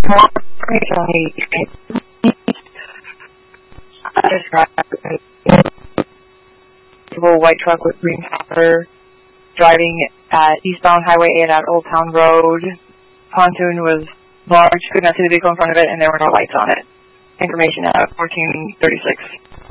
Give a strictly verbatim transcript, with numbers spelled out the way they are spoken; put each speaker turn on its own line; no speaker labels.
More information on the described a white truck with green topper driving at eastbound Highway eight at Old Town Road. Pontoon was large, could not see the vehicle in front of it, and there were no lights on it. Information at fourteen thirty-six.